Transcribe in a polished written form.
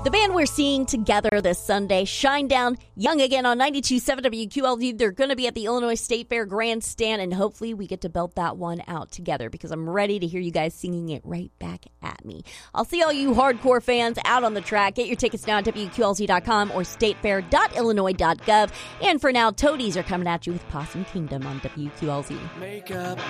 The band we're seeing together this Sunday, Shinedown, Young Again on 92.7 WQLZ. They're going to be at the Illinois State Fair Grandstand, and hopefully we get to belt that one out together because I'm ready to hear you guys singing it right back at me. I'll see all you hardcore fans out on the track. Get your tickets now at WQLZ.com or statefair.illinois.gov. And for now, Toadies are coming at you with Possum Kingdom on WQLZ. Make up